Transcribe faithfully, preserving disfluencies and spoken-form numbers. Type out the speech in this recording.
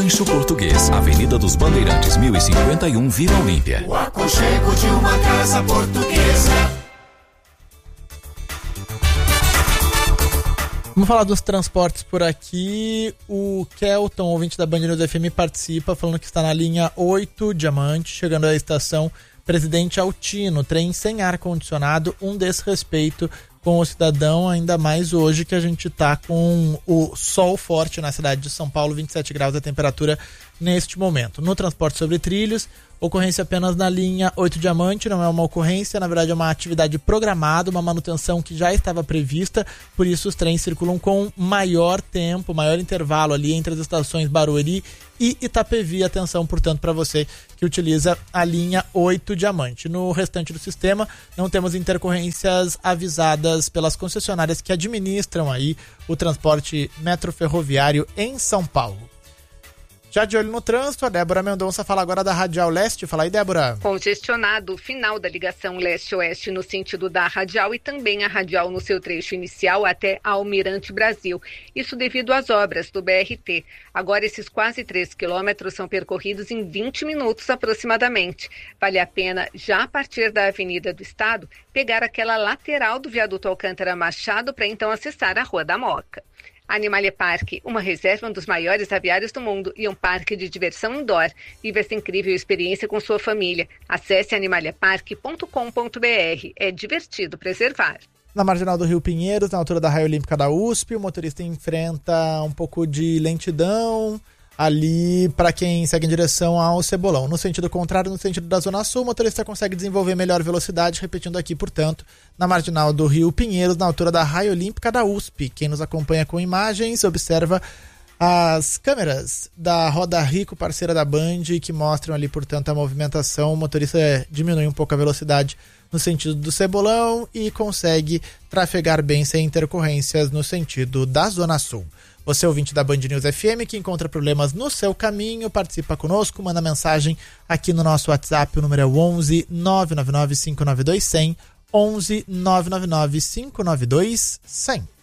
Rancho Português, Avenida dos Bandeirantes, mil e cinquenta e um, Vila Olímpia. O aconchego de uma casa portuguesa. Vamos falar dos transportes por aqui. O Kelton, ouvinte da Band News F M, participa falando que está na linha oito Diamante, chegando à estação Presidente Altino. Trem sem ar-condicionado, um desrespeito com o cidadão, ainda mais hoje que a gente está com o sol forte na cidade de São Paulo, vinte e sete graus a temperatura neste momento. No transporte sobre trilhos, ocorrência apenas na linha oito Diamante, não é uma ocorrência, na verdade é uma atividade programada, uma manutenção que já estava prevista, por isso os trens circulam com maior tempo, maior intervalo ali entre as estações Barueri e Itapevi. Atenção, portanto, para você que utiliza a linha oito Diamante. No restante do sistema, não temos intercorrências avisadas pelas concessionárias que administram aí o transporte metroferroviário em São Paulo. Já de olho no trânsito, a Débora Mendonça fala agora da Radial Leste. Fala aí, Débora. Congestionado o final da ligação leste-oeste no sentido da Radial e também a Radial no seu trecho inicial até Almirante Brasil. Isso devido às obras do B R T. Agora esses quase três quilômetros são percorridos em vinte minutos aproximadamente. Vale a pena, já a partir da Avenida do Estado, pegar aquela lateral do viaduto Alcântara Machado para então acessar a Rua da Moca. Animalia Park, uma reserva um dos maiores aviários do mundo e um parque de diversão indoor. Viva essa incrível experiência com sua família. Acesse animalia park ponto com ponto b r. É divertido preservar. Na Marginal do Rio Pinheiros, na altura da Raia Olímpica da U S P, o motorista enfrenta um pouco de lentidão ali para quem segue em direção ao Cebolão. No sentido contrário, no sentido da Zona Sul, o motorista consegue desenvolver melhor velocidade, repetindo aqui, portanto, na Marginal do Rio Pinheiros, na altura da Raia Olímpica da U S P. Quem nos acompanha com imagens, observa as câmeras da Roda Rico, parceira da Band, que mostram ali, portanto, a movimentação. O motorista diminui um pouco a velocidade no sentido do Cebolão e consegue trafegar bem sem intercorrências no sentido da Zona Sul. Você, ouvinte da Band News F M, que encontra problemas no seu caminho, participa conosco, manda mensagem aqui no nosso WhatsApp, o número é onze nove nove nove cinco nove dois zero zero, onze nove nove nove cinco nove dois zero zero.